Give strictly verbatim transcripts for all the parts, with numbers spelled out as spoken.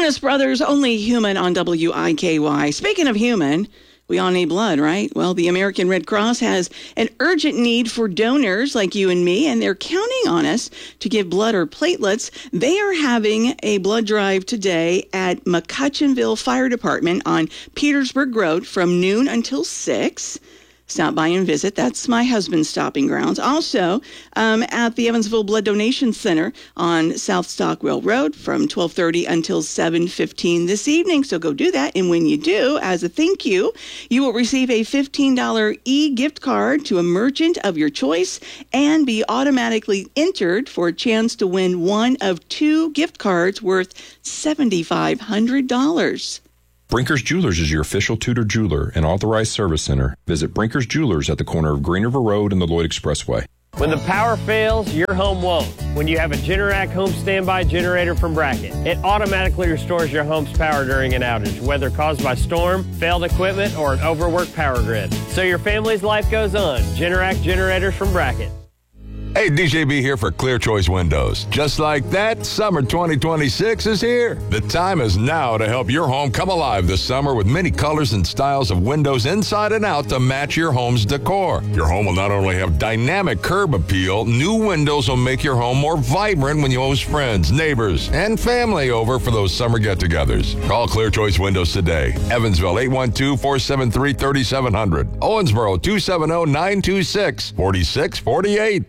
Dennis Brothers, Only Human on W I K Y. Speaking of human, we all need blood, right? Well, the American Red Cross has an urgent need for donors like you and me, and they're counting on us to give blood or platelets. They are having a blood drive today at McCutcheonville Fire Department on Petersburg Road from noon until six. Stop by and visit. That's my husband's stopping grounds. Also, um, at the Evansville Blood Donation Center on South Stockwell Road from twelve thirty until seven fifteen this evening. So go do that. And when you do, as a thank you, you will receive a fifteen dollars e-gift card to a merchant of your choice and be automatically entered for a chance to win one of two gift cards worth seven thousand five hundred dollars. Brinker's Jewelers is your official Tudor jeweler and authorized service center. Visit Brinker's Jewelers at the corner of Green River Road and the Lloyd Expressway. When the power fails, your home won't. When you have a Generac home standby generator from Bracket, it automatically restores your home's power during an outage, whether caused by storm, failed equipment, or an overworked power grid. So your family's life goes on. Generac generators from Bracket. Hey, D J B here for Clear Choice Windows. Just like that, summer twenty twenty-six is here. The time is now to help your home come alive this summer with many colors and styles of windows inside and out to match your home's decor. Your home will not only have dynamic curb appeal, new windows will make your home more vibrant when you host friends, neighbors, and family over for those summer get-togethers. Call Clear Choice Windows today. Evansville, eight one two, four seven three, three seven zero zero. Owensboro, two seven zero, nine two six, four six four eight.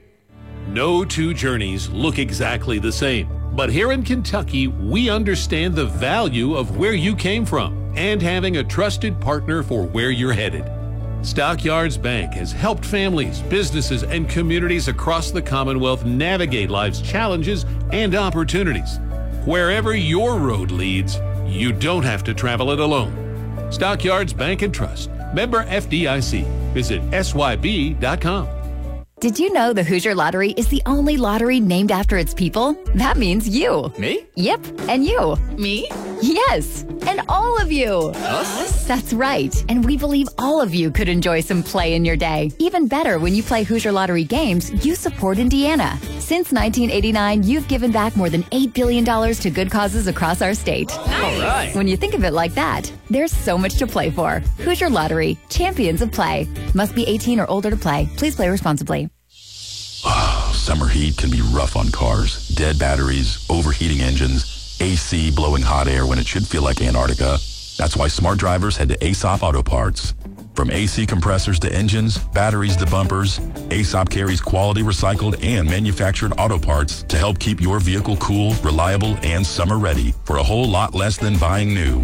No two journeys look exactly the same, but here in Kentucky, we understand the value of where you came from and having a trusted partner for where you're headed. Stockyards Bank has helped families, businesses, and communities across the Commonwealth navigate life's challenges and opportunities. Wherever your road leads, you don't have to travel it alone. Stockyards Bank and Trust, member F D I C. Visit S Y B dot com. Did you know the Hoosier Lottery is the only lottery named after its people? That means you. Me? Yep, and you. Me? Yes, and all of you. Us? That's right, and we believe all of you could enjoy some play in your day. Even better, when you play Hoosier Lottery games, you support Indiana. Since nineteen eighty-nine, you've given back more than eight billion dollars to good causes across our state. Nice. All right. When you think of it like that, there's so much to play for. Hoosier Lottery, champions of play. Must be eighteen or older to play. Please play responsibly. Summer heat can be rough on cars. Dead batteries, overheating engines, A C blowing hot air when it should feel like Antarctica. That's why smart drivers head to Aesop Auto Parts. From A C compressors to engines, batteries to bumpers, Aesop carries quality recycled and manufactured auto parts to help keep your vehicle cool, reliable, and summer ready for a whole lot less than buying new.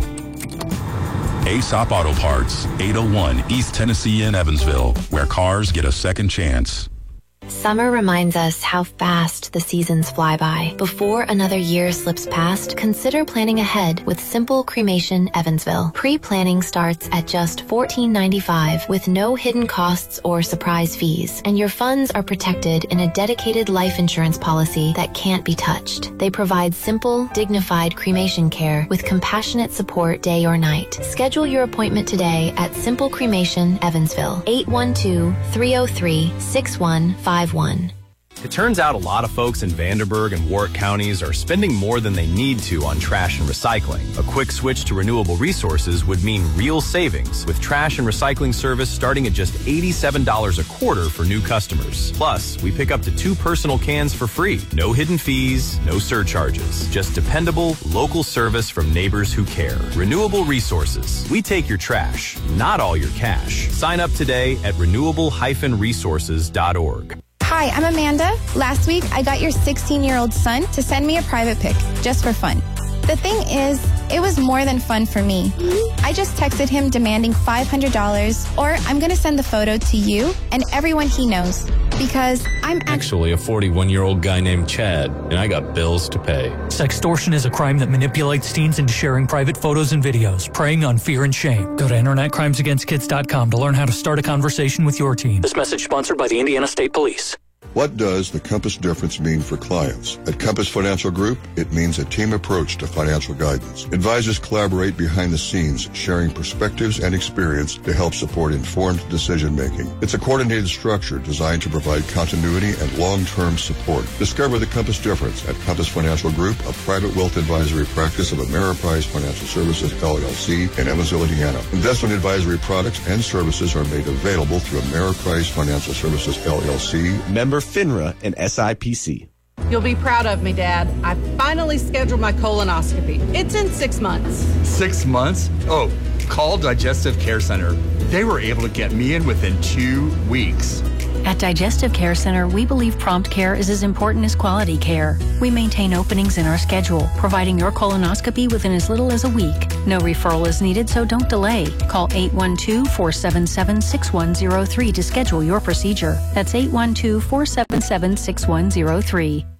Aesop Auto Parts, eight oh one East Tennessee in Evansville, where cars get a second chance. Summer reminds us how fast the seasons fly by. Before another year slips past, consider planning ahead with Simple Cremation Evansville. Pre-planning starts at just fourteen ninety-five with no hidden costs or surprise fees, and your funds are protected in a dedicated life insurance policy that can't be touched. They provide simple, dignified cremation care with compassionate support day or night. Schedule your appointment today at Simple Cremation Evansville, eight one two, three oh three, six one five one. It turns out a lot of folks in Vanderburgh and Warwick counties are spending more than they need to on trash and recycling. A quick switch to renewable resources would mean real savings, with trash and recycling service starting at just eighty-seven dollars a quarter for new customers. Plus, we pick up to two personal cans for free. No hidden fees, no surcharges. Just dependable, local service from neighbors who care. Renewable resources. We take your trash, not all your cash. Sign up today at renewable dash resources dot org. Hi, I'm Amanda. Last week, I got your sixteen-year-old son to send me a private pic, just for fun. The thing is, it was more than fun for me. I just texted him demanding five hundred dollars, or I'm going to send the photo to you and everyone he knows, because I'm actually a forty-one-year-old guy named Chad, and I got bills to pay. Sextortion is a crime that manipulates teens into sharing private photos and videos, preying on fear and shame. Go to internet crimes against kids dot com to learn how to start a conversation with your teen. This message sponsored by the Indiana State Police. What does the Compass difference mean for clients? At Compass Financial Group, it means a team approach to financial guidance. Advisors collaborate behind the scenes, sharing perspectives and experience to help support informed decision-making. It's a coordinated structure designed to provide continuity and long-term support. Discover the Compass difference at Compass Financial Group, a private wealth advisory practice of Ameriprise Financial Services, L L C, in Evansville, Indiana. Investment advisory products and services are made available through Ameriprise Financial Services, L L C, member FINRA and S I P C. You'll be proud of me, Dad. I finally scheduled my colonoscopy. It's in six months. Six months? Oh, call Digestive Care Center. They were able to get me in within two weeks. At Digestive Care Center, we believe prompt care is as important as quality care. We maintain openings in our schedule, providing your colonoscopy within as little as a week. No referral is needed, so don't delay. Call eight one two, four seven seven, six one zero three to schedule your procedure. That's eight one two, four seven seven, six one zero three.